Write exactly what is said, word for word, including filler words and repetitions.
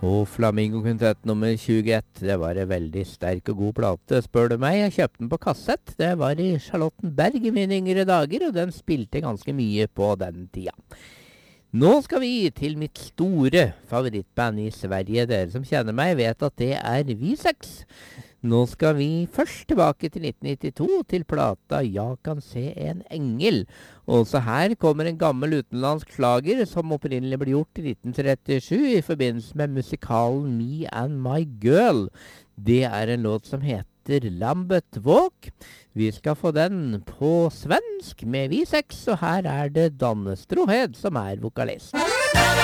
Og Flamingo Quintet nummer tjueett, det var en veldig sterk og god plate, spør du meg. Jeg kjøpte den på kassett. Det var i Charlottenberg i mine yngre dager, og den spilte ganske mye på den tida. Nå skal vi til mitt store favorittband i Sverige. Dere som kjenner meg vet at det er V seks. Nå skal vi først tilbake til nitten nittito, til plata «Jeg kan se en engel». Også her kommer en gammel utenlandsk slager som opprinnelig ble gjort i nitten trettisju i forbindelse med musikalen Me and My Girl. Det er en låt som heter Lambet Walk. Vi skal få den på svensk med V seks, og her er det Danne Strohed som er vokalist.